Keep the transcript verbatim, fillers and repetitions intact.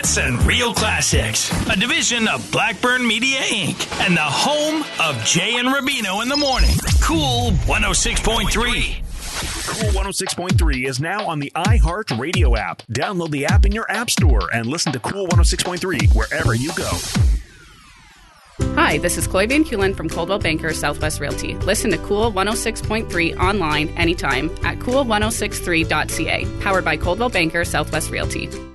hits and real classics. A division of Blackburn Media, Incorporated. And the home of Jay and Rubino in the morning. Cool one oh six point three. Cool one oh six point three is now on the iHeart Radio app. Download the app in your app store and listen to Cool one oh six point three wherever you go. Hi, this is Chloe Van Heulen from Coldwell Banker Southwest Realty. Listen to Cool one oh six point three online anytime at cool ten sixty-three dot c a. Powered by Coldwell Banker Southwest Realty.